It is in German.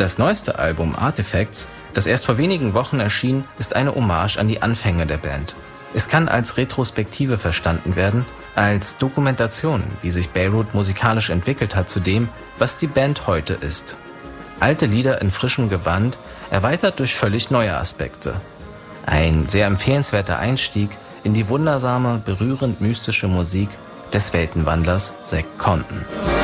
Das neueste Album Artifacts, das erst vor wenigen Wochen erschien, ist eine Hommage an die Anfänge der Band. Es kann als Retrospektive verstanden werden, als Dokumentation, wie sich Beirut musikalisch entwickelt hat zu dem, was die Band heute ist. Alte Lieder in frischem Gewand, erweitert durch völlig neue Aspekte. Ein sehr empfehlenswerter Einstieg in die wundersame, berührend mystische Musik des Weltenwandlers Zack Compton.